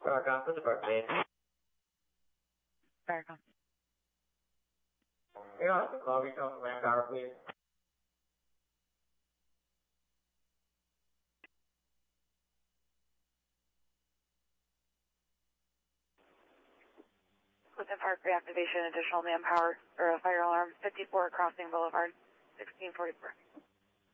Farrakhan, this is Berkeley. Farrakhan. Yeah, lobby from Manpower, please. Within park reactivation, additional manpower or a fire alarm, 54 Crossing Boulevard, 1644.